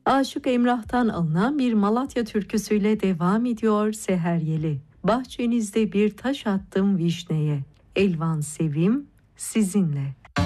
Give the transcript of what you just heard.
Aşık Emrah'tan alınan bir Malatya türküsüyle devam ediyor Seher Yeli. Bahçenizde bir taş attım vişneye, elvan sevim sizinle.